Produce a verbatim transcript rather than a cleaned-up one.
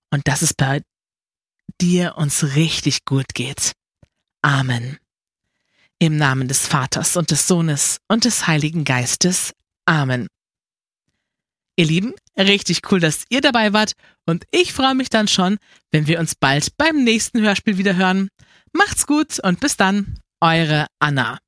und dass es bei dir uns richtig gut geht. Amen. Im Namen des Vaters und des Sohnes und des Heiligen Geistes. Amen. Ihr Lieben, richtig cool, dass ihr dabei wart und ich freue mich dann schon, wenn wir uns bald beim nächsten Hörspiel wieder hören. Macht's gut und bis dann, eure Anna.